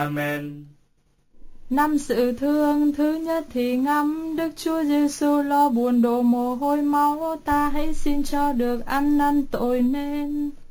Amen. Năm sự thương thứ nhất thì ngắm Đức Chúa Giêsu lo buồn đổ mồ hôi máu, ta hãy xin cho được ăn năn tội nên.